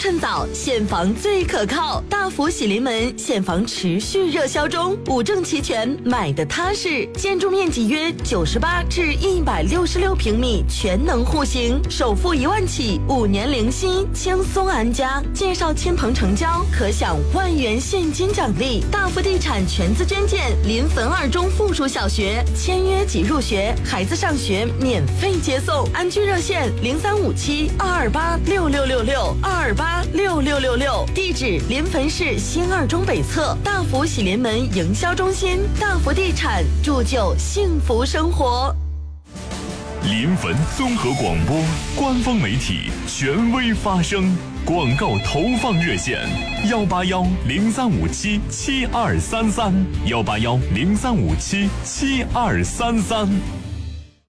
趁早，现房最可靠。大福喜临门，现房持续热销中，五证齐全，买的踏实。建筑面积约98至166平米，全能户型，首付1万起，5年零息，轻松安家。介绍亲朋成交，可享万元现金奖励。大福地产全资捐建临汾2中附属小学，签约即入学，孩子上学免费接送。安居热线0357-228-6666，228-6666。地址临汾市新2中北侧，大福喜临门营销中心。大福地产，铸就幸福生活。 临汾综合广播官方媒体，权威发声。广告投放热线：181-0357-7233，181-0357-7233。